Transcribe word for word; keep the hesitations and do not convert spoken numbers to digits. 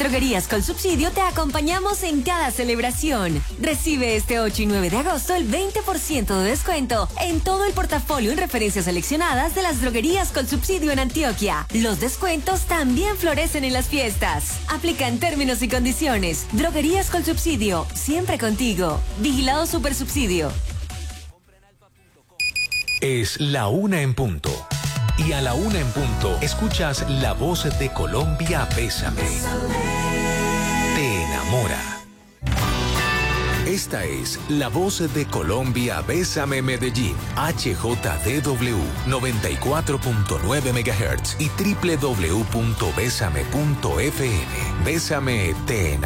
Droguerías con Subsidio te acompañamos en cada celebración. Recibe este ocho y nueve de agosto el veinte por ciento de descuento en todo el portafolio en referencias seleccionadas de las Droguerías con Subsidio en Antioquia. Los descuentos también florecen en las fiestas. Aplican términos y condiciones. Droguerías con Subsidio, siempre contigo. Vigilado Supersubsidio. Es la una en punto. Y a la una en punto, escuchas la voz de Colombia, Bésame. Te enamora. Esta es la voz de Colombia, Bésame Medellín, H J D W noventa y cuatro punto nueve megahertz y doble u doble u doble u punto bésame punto f m. Bésame, te enamora.